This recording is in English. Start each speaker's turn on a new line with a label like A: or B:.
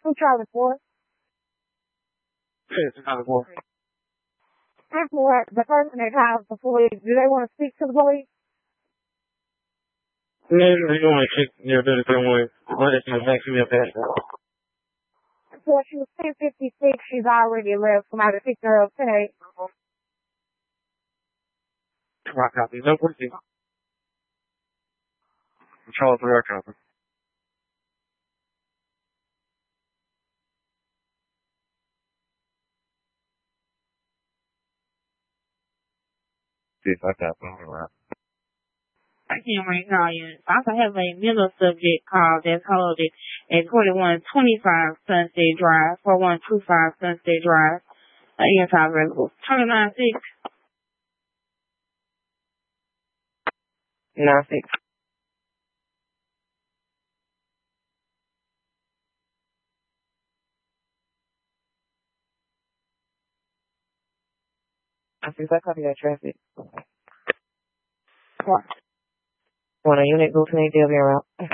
A: Who Charlie for?
B: Yeah, it's Charlie 4.
A: That's what the person that calls the police. Do they want to speak to the police?
B: No, you don't want to check your dedicated way. What is my vaccine up there?
A: So she was 10:56. She's already left. Somebody picked her up today.
B: Rock copy. No, please. Charles 3 copy. See if I got something right.
C: I can't right now yet. I also have a middle subject called that's holding at 4125 Sunset Drive, 4125 Sunset Drive, anti-available. 296.
D: 96. I see I copy that traffic.
C: What?
D: When a unit goes to DLV route.